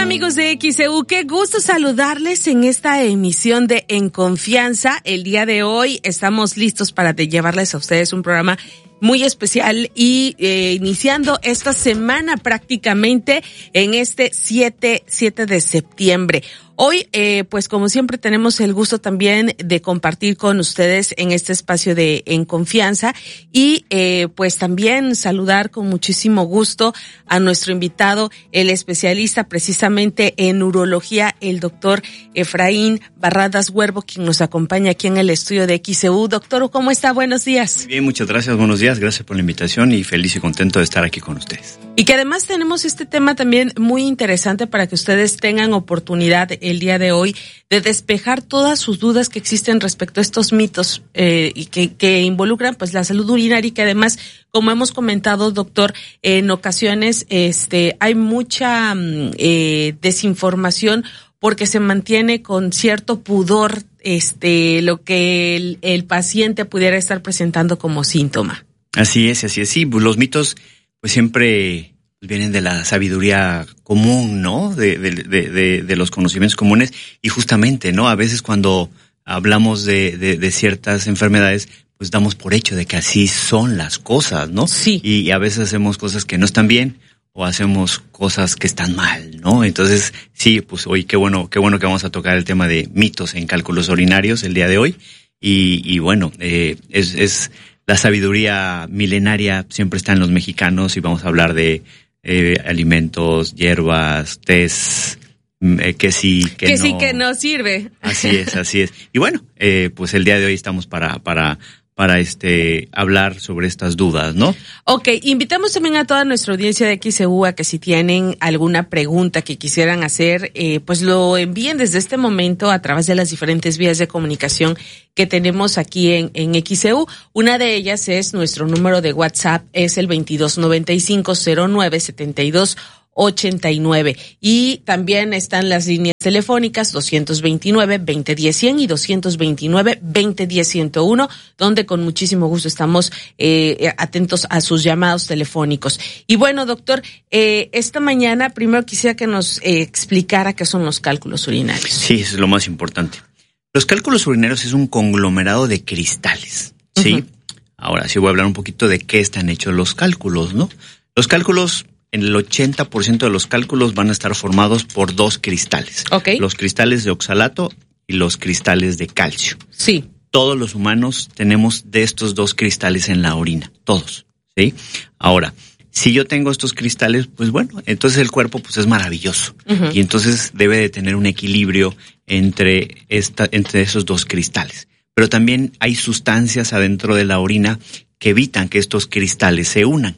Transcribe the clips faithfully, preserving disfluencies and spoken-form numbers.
amigos de X E U? Qué gusto saludarles en esta emisión de En Confianza. El día de hoy estamos listos para de llevarles a ustedes un programa muy especial y eh, iniciando esta semana prácticamente en este siete de septiembre. Hoy, eh, pues como siempre tenemos el gusto también de compartir con ustedes en este espacio de En Confianza y eh, pues también saludar con muchísimo gusto a nuestro invitado, el especialista precisamente en urología, el doctor Efraín Barradas Huervo, quien nos acompaña aquí en el estudio de X E U. Doctor, ¿cómo está? Buenos días. Bien, muchas gracias, buenos días, gracias por la invitación y feliz y contento de estar aquí con ustedes. Y que además tenemos este tema también muy interesante para que ustedes tengan oportunidad el día de hoy de despejar todas sus dudas que existen respecto a estos mitos eh, y que, que involucran pues la salud urinaria y que además, como hemos comentado, doctor, en ocasiones este hay mucha eh, desinformación porque se mantiene con cierto pudor este lo que el, el paciente pudiera estar presentando como síntoma. Así es, así es, sí, los mitos pues siempre vienen de la sabiduría común, ¿no? De, de, de, de, de los conocimientos comunes y justamente, ¿no? A veces cuando hablamos de, de, de ciertas enfermedades, pues damos por hecho de que así son las cosas, ¿no? Sí. Y, y a veces hacemos cosas que no están bien o hacemos cosas que están mal, ¿no? Entonces, sí, pues hoy qué bueno, qué bueno que vamos a tocar el tema de mitos en cálculos urinarios el día de hoy y, y bueno, eh, es, es la sabiduría milenaria siempre está en los mexicanos y vamos a hablar de eh, alimentos, hierbas, tés, eh, que sí, que, que no. sí, que no sirve. Así es, así es. Y bueno, eh, pues el día de hoy estamos para, para, para este, hablar sobre estas dudas, ¿no? Ok, invitamos también a toda nuestra audiencia de X E U a que si tienen alguna pregunta que quisieran hacer, eh, pues lo envíen desde este momento a través de las diferentes vías de comunicación que tenemos aquí en, en X E U. Una de ellas es nuestro número de WhatsApp, es el veintidós noventa y cinco cero nueve setenta y dos ochenta y nueve. Y también están las líneas telefónicas doscientos veintinueve, veinte diez, cien y doscientos veintinueve, veinte diez, ciento uno, donde con muchísimo gusto estamos eh, atentos a sus llamados telefónicos. Y bueno, doctor, eh, esta mañana primero quisiera que nos eh, explicara qué son los cálculos urinarios. Sí, eso es lo más importante. Los cálculos urinarios es un conglomerado de cristales, ¿sí? Uh-huh. Ahora sí voy a hablar un poquito de qué están hechos los cálculos, ¿no? Los cálculos, en el ochenta por ciento de los cálculos van a estar formados por dos cristales. Okay. Los cristales de oxalato y los cristales de calcio. Sí. Todos los humanos tenemos de estos dos cristales en la orina, todos, ¿sí? Ahora, si yo tengo estos cristales, pues bueno, entonces el cuerpo pues es maravilloso. Uh-huh. Y entonces debe de tener un equilibrio entre esta, entre esos dos cristales. Pero también hay sustancias adentro de la orina que evitan que estos cristales se unan.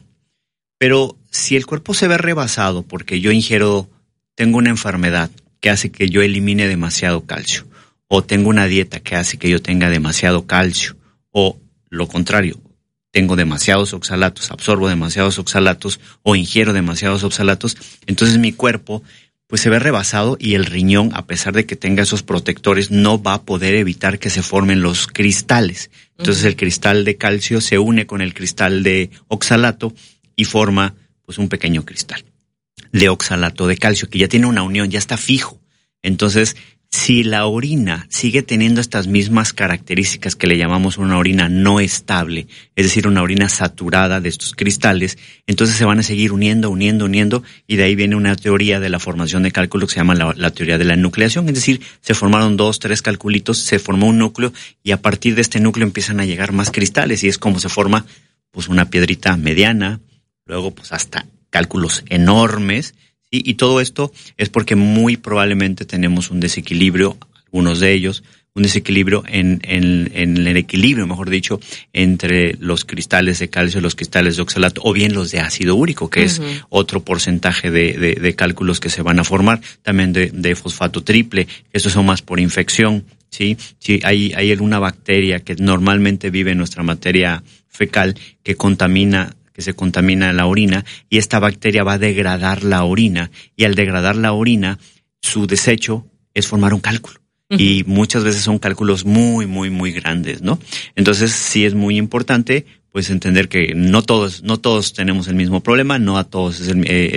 Pero si el cuerpo se ve rebasado porque yo ingiero, tengo una enfermedad que hace que yo elimine demasiado calcio, o tengo una dieta que hace que yo tenga demasiado calcio, o lo contrario, tengo demasiados oxalatos, absorbo demasiados oxalatos o ingiero demasiados oxalatos, entonces mi cuerpo pues se ve rebasado y el riñón, a pesar de que tenga esos protectores, no va a poder evitar que se formen los cristales. Entonces uh-huh. el cristal de calcio se une con el cristal de oxalato y forma pues un pequeño cristal de oxalato de calcio que ya tiene una unión, ya está fijo. Entonces, si la orina sigue teniendo estas mismas características que le llamamos una orina no estable, es decir, una orina saturada de estos cristales, entonces se van a seguir uniendo, uniendo, uniendo, y de ahí viene una teoría de la formación de cálculo que se llama la, la teoría de la nucleación, es decir, se formaron dos, tres calculitos, se formó un núcleo, y a partir de este núcleo empiezan a llegar más cristales, y es como se forma pues una piedrita mediana, luego pues hasta cálculos enormes, ¿sí? Y todo esto es porque muy probablemente tenemos un desequilibrio, algunos de ellos, un desequilibrio en, en, en el equilibrio, mejor dicho, entre los cristales de calcio y los cristales de oxalato, o bien los de ácido úrico, que uh-huh. es otro porcentaje de, de, de cálculos que se van a formar, también de, de fosfato triple, estos son más por infección, ¿sí? Sí, hay, hay alguna bacteria que normalmente vive en nuestra materia fecal que contamina que se contamina la orina, y esta bacteria va a degradar la orina, y al degradar la orina, su desecho es formar un cálculo. Uh-huh. Y muchas veces son cálculos muy, muy, muy grandes, ¿no? Entonces sí es muy importante pues entender que no todos, no todos tenemos el mismo problema, no a todos es, el, eh, es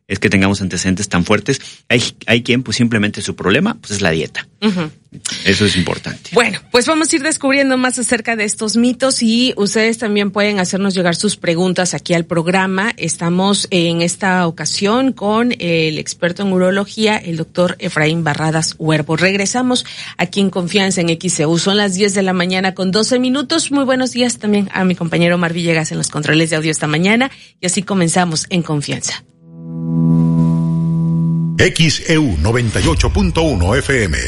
es que tengamos antecedentes tan fuertes. Hay, hay quien, pues simplemente su problema, pues es la dieta. Uh-huh. Eso es importante. Bueno, pues vamos a ir descubriendo más acerca de estos mitos y ustedes también pueden hacernos llegar sus preguntas aquí al programa. Estamos en esta ocasión con el experto en urología, el doctor Efraín Barradas Huervo. Regresamos aquí en Confianza en X C U. Son las diez de la mañana con doce minutos. Muy buenos días también a mi compañero Omar Villegas en los controles de audio esta mañana. Y así comenzamos en Confianza. X E U noventa y ocho punto uno F M.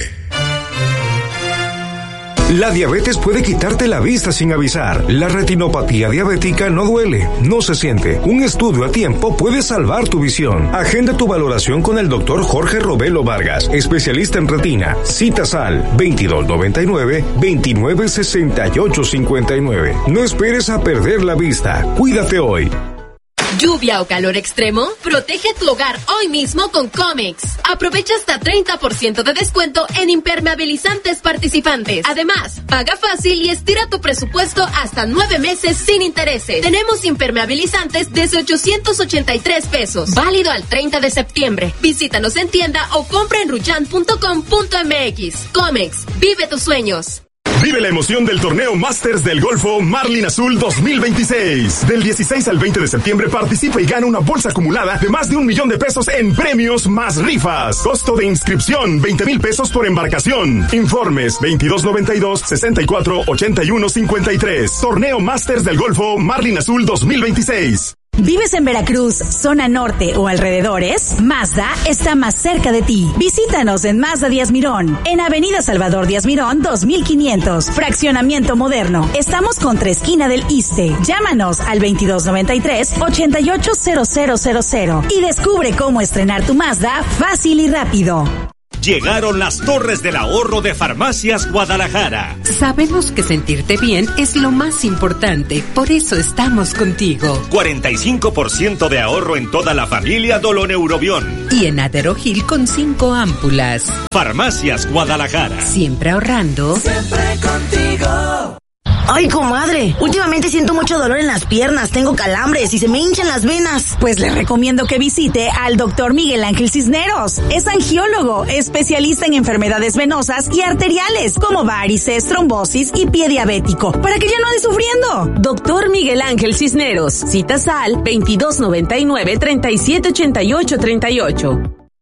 La diabetes puede quitarte la vista sin avisar. La retinopatía diabética no duele, no se siente. Un estudio a tiempo puede salvar tu visión. Agenda tu valoración con el doctor Jorge Robelo Vargas, especialista en retina. Citas al veintidós noventa y nueve, veintinueve sesenta y ocho cincuenta y nueve. No esperes a perder la vista. Cuídate hoy. ¿Lluvia o calor extremo? Protege tu hogar hoy mismo con Comex. Aprovecha hasta treinta por ciento de descuento en impermeabilizantes participantes. Además, paga fácil y estira tu presupuesto hasta nueve meses sin intereses. Tenemos impermeabilizantes desde ochocientos ochenta y tres pesos. Válido al treinta de septiembre. Visítanos en tienda o compra en ruyan punto com punto m x. Comex, vive tus sueños. Vive la emoción del torneo Masters del Golfo Marlin Azul dos mil veintiséis. Del dieciséis al veinte de septiembre participa y gana una bolsa acumulada de más de un millón de pesos en premios más rifas. Costo de inscripción veinte mil pesos por embarcación. Informes veintidós noventa y dos, sesenta y cuatro, ochenta y uno cincuenta y tres. Torneo Masters del Golfo Marlin Azul dos mil veintiséis. ¿Vives en Veracruz, zona norte o alrededores? Mazda está más cerca de ti. Visítanos en Mazda Díaz Mirón, en Avenida Salvador Díaz Mirón dos mil quinientos, fraccionamiento moderno. Estamos contra esquina del Iste. Llámanos al veintidós noventa y tres, ochenta y ocho cero cero cero cero y descubre cómo estrenar tu Mazda fácil y rápido. Llegaron las Torres del Ahorro de Farmacias Guadalajara. Sabemos que sentirte bien es lo más importante, por eso estamos contigo. cuarenta y cinco por ciento de ahorro en toda la familia Doloneurobión. Y en Aderogil con cinco ámpulas. Farmacias Guadalajara. Siempre ahorrando. Siempre contigo. Ay, comadre, últimamente siento mucho dolor en las piernas, tengo calambres y se me hinchan las venas. Pues le recomiendo que visite al doctor Miguel Ángel Cisneros. Es angiólogo, especialista en enfermedades venosas y arteriales, como varices, trombosis y pie diabético, para que ya no ande sufriendo. Doctor Miguel Ángel Cisneros. Citas al veintidós noventa y nueve, treinta y siete ochenta y ocho treinta y ocho.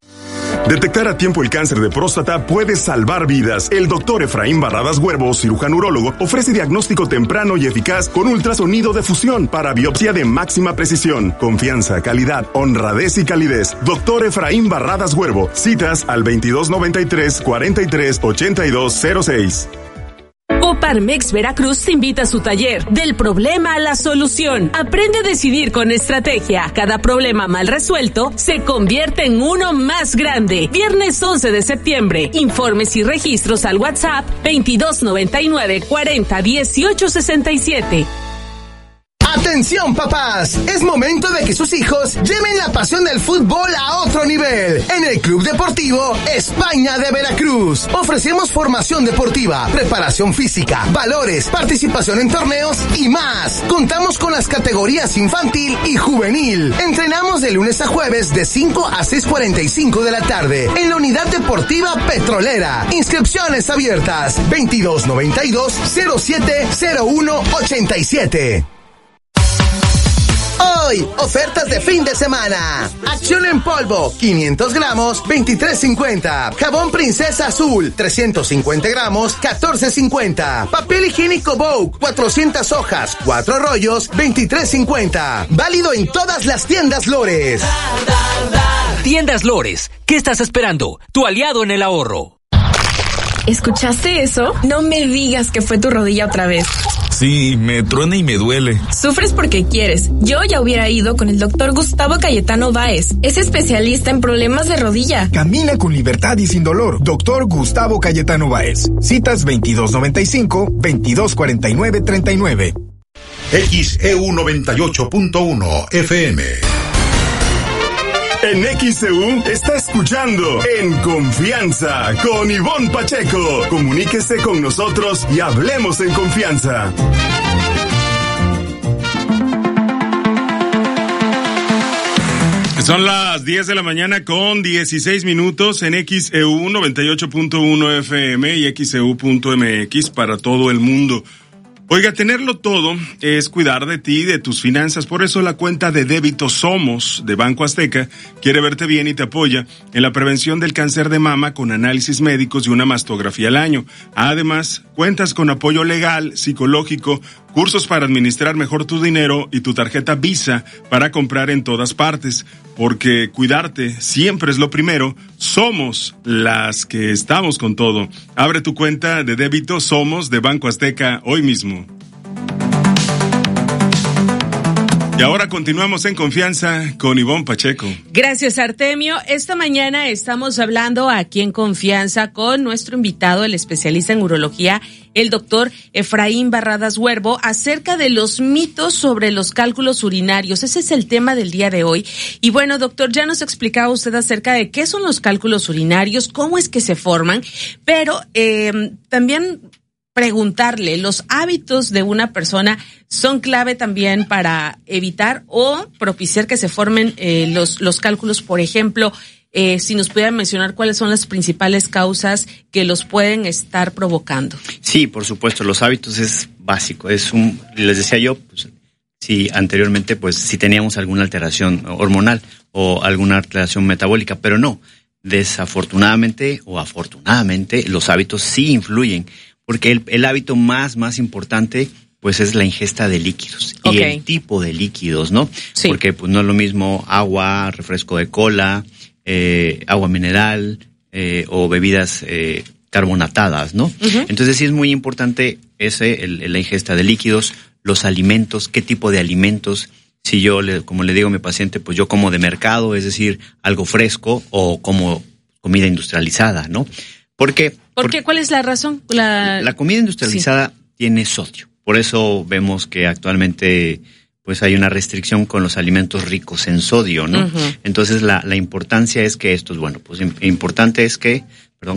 Detectar a tiempo el cáncer de próstata puede salvar vidas. El doctor Efraín Barradas Huervo, cirujano urólogo, ofrece diagnóstico temprano y eficaz con ultrasonido de fusión para biopsia de máxima precisión. Confianza, calidad, honradez y calidez. Doctor Efraín Barradas Huervo. Citas al veintidós noventa y tres, cuarenta y tres, ochenta y dos cero seis. Coparmex Veracruz te invita a su taller Del problema a la solución. Aprende a decidir con estrategia. Cada problema mal resuelto se convierte en uno más grande. Viernes once de septiembre. Informes y registros al WhatsApp veintidós noventa y nueve, cuarenta, dieciocho sesenta y siete. ¡Atención, papás! Es momento de que sus hijos lleven la pasión del fútbol a otro nivel. En el Club Deportivo España de Veracruz ofrecemos formación deportiva, preparación física, valores, participación en torneos y más. Contamos con las categorías infantil y juvenil. Entrenamos de lunes a jueves de cinco a seis cuarenta y cinco de la tarde en la Unidad Deportiva Petrolera. Inscripciones abiertas veintidós noventa y dos, cero siete cero uno ochenta y siete. Hoy, ofertas de fin de semana. Acción en polvo, quinientos gramos, veintitrés cincuenta. Jabón Princesa Azul, trescientos cincuenta gramos, catorce cincuenta. Papel higiénico Vogue, cuatrocientas hojas, cuatro rollos, veintitrés cincuenta. Válido en todas las tiendas Lores. Tiendas Lores, ¿qué estás esperando? Tu aliado en el ahorro. ¿Escuchaste eso? No me digas que fue tu rodilla otra vez. Sí, me truena y me duele. Sufres porque quieres. Yo ya hubiera ido con el doctor Gustavo Cayetano Báez. Es especialista en problemas de rodilla. Camina con libertad y sin dolor. Doctor Gustavo Cayetano Báez. Citas veintidós noventa y cinco, veintidós cuarenta y nueve treinta y nueve. X E U noventa y ocho punto uno F M. En X C U está escuchando En Confianza con Ivonne Pacheco. Comuníquese con nosotros y hablemos en confianza. Son las diez de la mañana con dieciséis minutos en X E U noventa y ocho punto uno F M y X E U punto M X para todo el mundo. Oiga, tenerlo todo es cuidar de ti y de tus finanzas. Por eso la cuenta de débito Somos de Banco Azteca quiere verte bien y te apoya en la prevención del cáncer de mama con análisis médicos y una mastografía al año. Además, cuentas con apoyo legal, psicológico, cursos para administrar mejor tu dinero y tu tarjeta Visa para comprar en todas partes. Porque cuidarte siempre es lo primero. Somos las que estamos con todo. Abre tu cuenta de débito Somos de Banco Azteca hoy mismo. Y ahora continuamos en confianza con Ivonne Pacheco. Gracias, Artemio. Esta mañana estamos hablando aquí en Confianza con nuestro invitado, el especialista en urología, el doctor Efraín Barradas Huervo, acerca de los mitos sobre los cálculos urinarios. Ese es el tema del día de hoy. Y bueno, doctor, ya nos explicaba usted acerca de qué son los cálculos urinarios, cómo es que se forman, pero eh, también preguntarle, ¿los hábitos de una persona son clave también para evitar o propiciar que se formen eh, los, los cálculos? Por ejemplo, eh, si nos pudieran mencionar cuáles son las principales causas que los pueden estar provocando. Sí, por supuesto, los hábitos es básico. Es un, les decía yo, pues, si anteriormente, pues, si teníamos alguna alteración hormonal o alguna alteración metabólica, pero no. Desafortunadamente o afortunadamente, los hábitos sí influyen. Porque el, el hábito más, más importante, pues es la ingesta de líquidos. Okay. Y el tipo de líquidos, ¿no? Sí. Porque pues no es lo mismo agua, refresco de cola, eh, agua mineral, eh, o bebidas eh, carbonatadas, ¿no? Uh-huh. Entonces sí es muy importante ese, el, la ingesta de líquidos, los alimentos, qué tipo de alimentos. Si yo, le, como le digo a mi paciente, pues yo como de mercado, es decir, algo fresco, o como comida industrializada, ¿no? ¿Por qué? ¿Por qué? ¿Cuál es la razón? La, la comida industrializada sí. tiene sodio. Por eso vemos que actualmente pues hay una restricción con los alimentos ricos en sodio, ¿no? Uh-huh. Entonces la, la importancia es que estos, bueno, pues importante es que, perdón,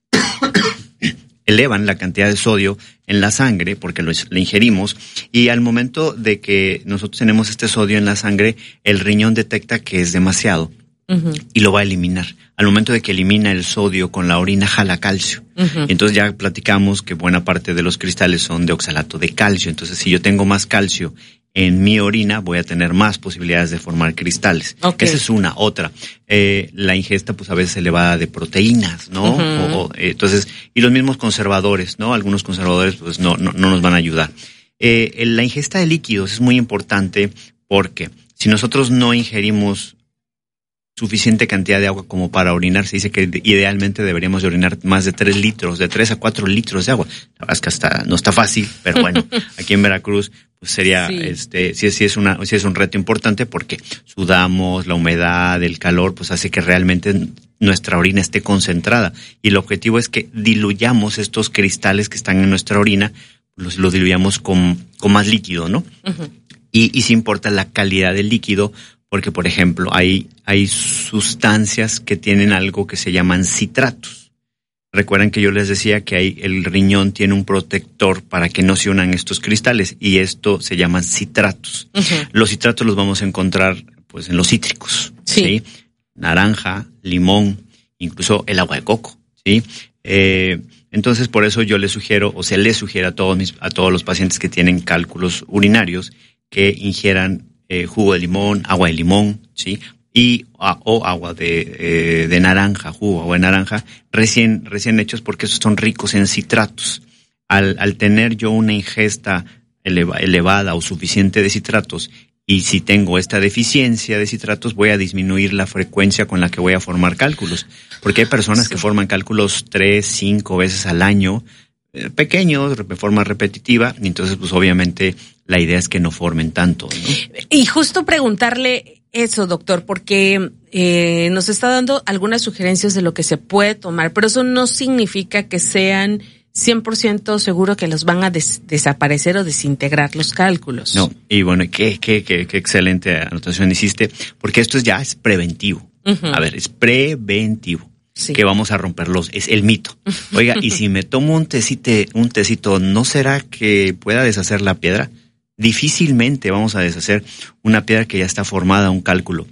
elevan la cantidad de sodio en la sangre porque lo, lo ingerimos, y al momento de que nosotros tenemos este sodio en la sangre, el riñón detecta que es demasiado. Uh-huh. Y lo va a eliminar. Al momento de que elimina el sodio con la orina, jala calcio. Uh-huh. Entonces ya platicamos que buena parte de los cristales son de oxalato de calcio. Entonces si yo tengo más calcio en mi orina, voy a tener más posibilidades de formar cristales. Okay. Esa es una. Otra, eh, la ingesta pues a veces elevada de proteínas, ¿no? Uh-huh. O, o, eh, entonces, y los mismos conservadores, ¿no? Algunos conservadores pues no, no, no nos van a ayudar. Eh, la ingesta de líquidos es muy importante porque si nosotros no ingerimos suficiente cantidad de agua como para orinar, se dice que idealmente deberíamos de orinar más de tres litros, de tres a cuatro litros de agua. La verdad es que hasta no está fácil, pero bueno, aquí en Veracruz pues sería, sí. este, sí, sí es una, sí es un reto importante porque sudamos, la humedad, el calor, pues hace que realmente nuestra orina esté concentrada. Y el objetivo es que diluyamos estos cristales que están en nuestra orina, los, los diluyamos con, con más líquido, ¿no? Uh-huh. Y, y sí importa la calidad del líquido, porque, por ejemplo, hay, hay sustancias que tienen algo que se llaman citratos. Recuerden que yo les decía que hay, el riñón tiene un protector para que no se unan estos cristales, y esto se llaman citratos. Uh-huh. Los citratos los vamos a encontrar pues en los cítricos, ¿sí? ¿sí? Naranja, limón, incluso el agua de coco, ¿sí? Eh, entonces, por eso yo les sugiero, o se les sugiere a todos mis, a todos los pacientes que tienen cálculos urinarios, que ingieran Eh, jugo de limón, agua de limón, ¿sí? Y, a, o agua de, eh, de naranja, jugo, agua de naranja, recién, recién hechos, porque esos son ricos en citratos. Al, al tener yo una ingesta eleva, elevada o suficiente de citratos, y si tengo esta deficiencia de citratos, voy a disminuir la frecuencia con la que voy a formar cálculos. Porque hay personas sí. que forman cálculos tres, cinco veces al año, eh, pequeños, de forma repetitiva, y entonces pues obviamente la idea es que no formen tanto, ¿no? Y justo preguntarle eso, doctor, porque eh, nos está dando algunas sugerencias de lo que se puede tomar, pero eso no significa que sean cien por ciento seguro que los van a des- desaparecer o desintegrar los cálculos. No, y bueno, qué, qué, qué, qué excelente anotación hiciste, porque esto es ya es preventivo. Uh-huh. A ver, es preventivo. Sí. Que vamos a romperlos, es el mito. Oiga, y si me tomo un tecito, un tecito, ¿no será que pueda deshacer la piedra? Difícilmente vamos a deshacer una piedra que ya está formada, un cálculo.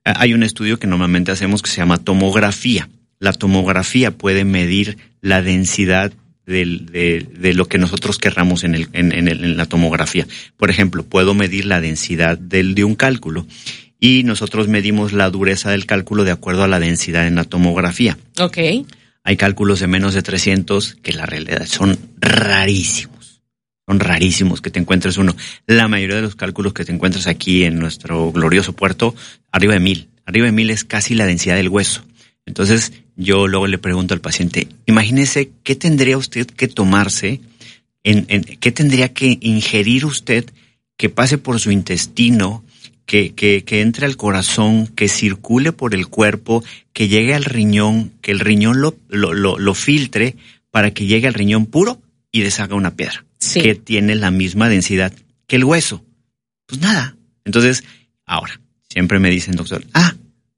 Hay un estudio que normalmente hacemos que se llama tomografía. La tomografía puede medir la densidad del, de, de lo que nosotros querramos en, el, en, en, el, en la tomografía. Por ejemplo, puedo medir la densidad del, de un cálculo y nosotros medimos la dureza del cálculo de acuerdo a la densidad en la tomografía. Ok. Hay cálculos de menos de trescientos que la realidad son rarísimos. Son rarísimos que te encuentres uno. La mayoría de los cálculos que te encuentras aquí en nuestro glorioso puerto, arriba de mil. Arriba de mil es casi la densidad del hueso. Entonces, yo luego le pregunto al paciente, imagínese qué tendría usted que tomarse, en, en, qué tendría que ingerir usted que pase por su intestino, que, que, que entre al corazón, que circule por el cuerpo, que llegue al riñón, que el riñón lo, lo, lo, lo filtre para que llegue al riñón puro y deshaga una piedra, sí, que tiene la misma densidad que el hueso. Pues nada. Entonces, ahora, siempre me dicen, doctor, ah,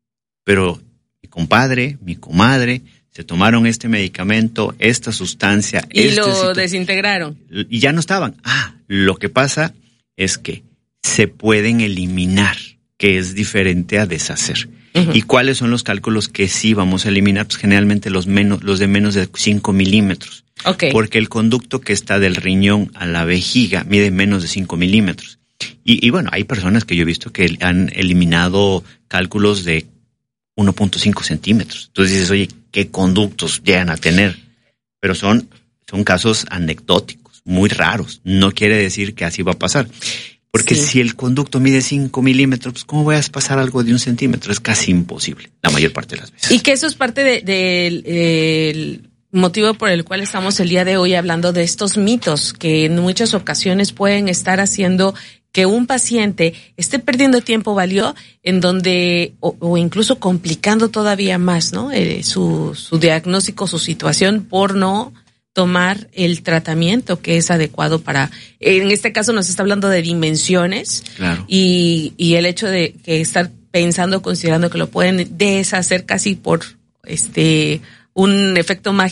pero mi compadre, mi comadre, se tomaron este medicamento, esta sustancia. Y este lo cito- desintegraron. Y ya no estaban. Ah, lo que pasa es que se pueden eliminar, que es diferente a deshacer. Uh-huh. ¿Y cuáles son los cálculos que sí vamos a eliminar? Pues generalmente los menos, los de menos de cinco milímetros. Okay. Porque el conducto que está del riñón a la vejiga mide menos de cinco milímetros. Y, y bueno, hay personas que yo he visto que han eliminado cálculos de uno punto cinco centímetros. Entonces dices, oye, ¿qué conductos llegan a tener? Pero son, son casos anecdóticos, muy raros. No quiere decir que así va a pasar. Porque sí, si el conducto mide cinco milímetros, pues ¿cómo voy a pasar algo de un centímetro? Es casi imposible, la mayor parte de las veces. Y que eso es parte del de, de, motivo por el cual estamos el día de hoy hablando de estos mitos que en muchas ocasiones pueden estar haciendo que un paciente esté perdiendo tiempo valioso en donde, o, o incluso complicando todavía más, ¿no? Eh, su, su diagnóstico, su situación por no tomar el tratamiento que es adecuado para, en este caso nos está hablando de dimensiones, claro, y, y el hecho de que estar pensando, considerando que lo pueden deshacer casi por este un efecto mágico